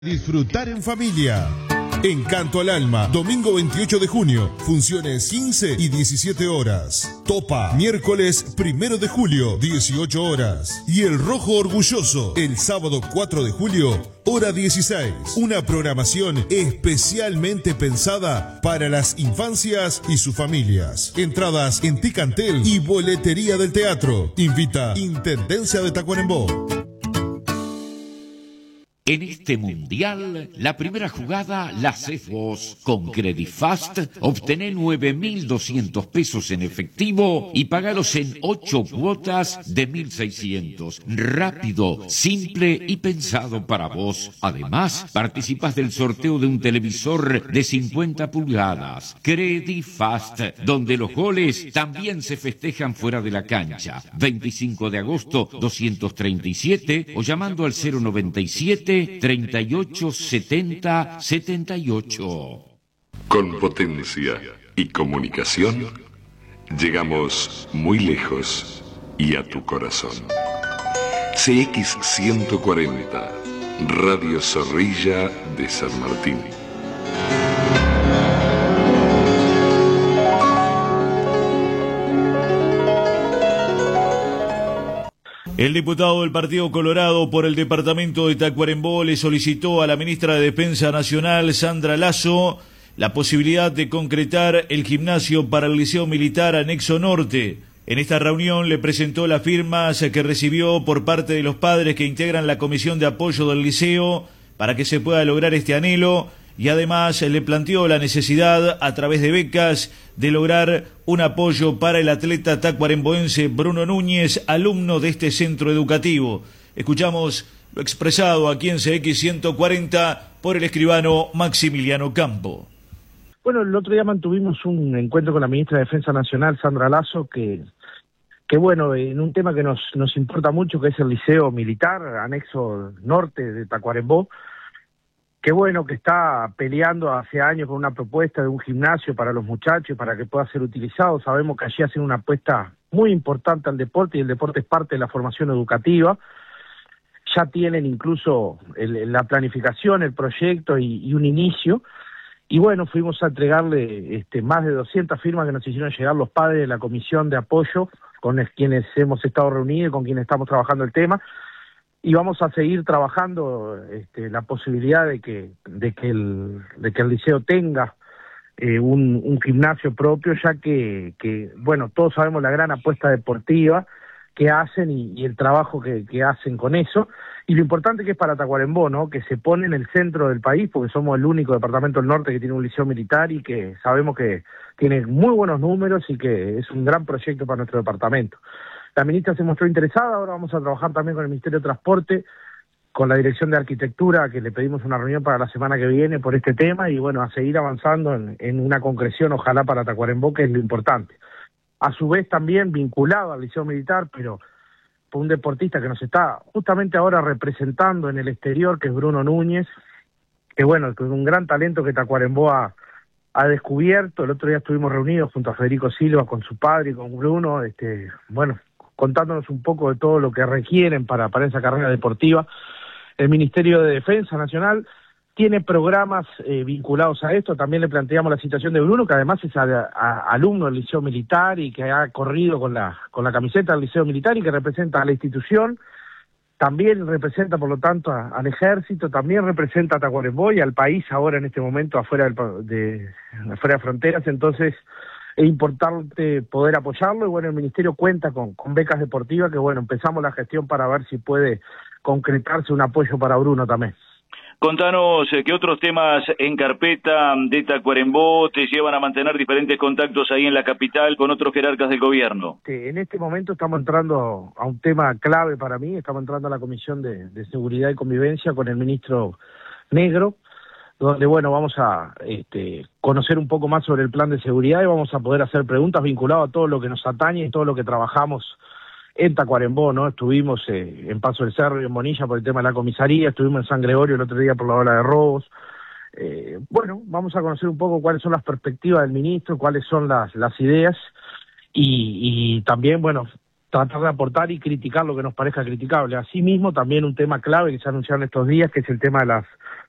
Disfrutar en familia. Encanto al Alma, domingo 28 de junio, funciones 15 y 17 horas. Topa, miércoles 1 de julio, 18 horas. Y El Rojo Orgulloso, el sábado 4 de julio, hora 16. Una programación especialmente pensada para las infancias y sus familias. Entradas en Ticantel y boletería del teatro. Invita Intendencia de Tacuarembó. En este mundial, la primera jugada la haces vos. Con Credifast, obtené 9.200 pesos en efectivo y pagalos en 8 cuotas de 1.600. Rápido, simple y pensado para vos. Además, participás del sorteo de un televisor de 50 pulgadas. Credifast, donde los goles también se festejan fuera de la cancha. 25 de agosto, 237 o llamando al 097 38 70 78. Con potencia y comunicación llegamos muy lejos y a tu corazón. CX140, Radio Zorrilla de San Martín. El diputado del Partido Colorado por el departamento de Tacuarembó le solicitó a la ministra de Defensa Nacional, Sandra Lasso, la posibilidad de concretar el gimnasio para el Liceo Militar Anexo Norte. En esta reunión le presentó las firmas que recibió por parte de los padres que integran la comisión de apoyo del liceo para que se pueda lograr este anhelo y además le planteó la necesidad, a través de becas, de lograr un apoyo para el atleta tacuaremboense Bruno Núñez, alumno de este centro educativo. Escuchamos lo expresado aquí en CX140 por el escribano Maximiliano Campo. Bueno, el otro día mantuvimos un encuentro con la ministra de Defensa Nacional, Sandra Lasso, que bueno, en un tema que nos importa mucho, que es el Liceo Militar, Anexo Norte de Tacuarembó, que bueno, que está peleando hace años con una propuesta de un gimnasio para los muchachos, para que pueda ser utilizado. Sabemos que allí hacen una apuesta muy importante al deporte, y el deporte es parte de la formación educativa. Ya tienen incluso la planificación, el proyecto y un inicio. Y bueno, fuimos a entregarle más de 200 firmas que nos hicieron llegar los padres de la comisión de apoyo, con quienes hemos estado reunidos y con quienes estamos trabajando el tema. Y vamos a seguir trabajando la posibilidad de que el liceo tenga un gimnasio propio, ya que bueno, todos sabemos la gran apuesta deportiva que hacen y el trabajo que hacen con eso, y lo importante que es para Tacuarembó, ¿no? Que se pone en el centro del país, porque somos el único departamento del norte que tiene un liceo militar y que sabemos que tiene muy buenos números y que es un gran proyecto para nuestro departamento. La ministra se mostró interesada. Ahora vamos a trabajar también con el Ministerio de Transporte, con la Dirección de Arquitectura, que le pedimos una reunión para la semana que viene por este tema, y bueno, a seguir avanzando en una concreción, ojalá para Tacuarembó, que es lo importante. A su vez también vinculado al Liceo Militar, pero por un deportista que nos está justamente ahora representando en el exterior, que es Bruno Núñez, que bueno, que es un gran talento que Tacuarembó ha descubierto. El otro día estuvimos reunidos junto a Federico Silva con su padre y con Bruno, bueno, contándonos un poco de todo lo que requieren para esa carrera deportiva. El Ministerio de Defensa Nacional tiene programas vinculados a esto. También le planteamos la situación de Bruno, que además es alumno del Liceo Militar y que ha corrido con la camiseta del Liceo Militar y que representa a la institución. También representa, por lo tanto, al Ejército, también representa a Tacuarembó y al país ahora en este momento afuera de fronteras. Entonces es importante poder apoyarlo, y bueno, el Ministerio cuenta con becas deportivas, que bueno, empezamos la gestión para ver si puede concretarse un apoyo para Bruno también. Contanos qué otros temas en carpeta de Tacuarembó te llevan a mantener diferentes contactos ahí en la capital con otros jerarcas del gobierno. En este momento estamos entrando a un tema clave para mí. Estamos entrando a la Comisión de Seguridad y Convivencia con el ministro Negro, donde bueno, vamos a conocer un poco más sobre el plan de seguridad y vamos a poder hacer preguntas vinculadas a todo lo que nos atañe y todo lo que trabajamos en Tacuarembó, ¿no? Estuvimos en Paso del Cerro y en Bonilla por el tema de la comisaría, estuvimos en San Gregorio el otro día por la ola de robos. Bueno, vamos a conocer un poco cuáles son las perspectivas del ministro, cuáles son las ideas y también, bueno, tratar de aportar y criticar lo que nos parezca criticable. Asimismo, también un tema clave que se ha anunciado en estos días, que es el tema de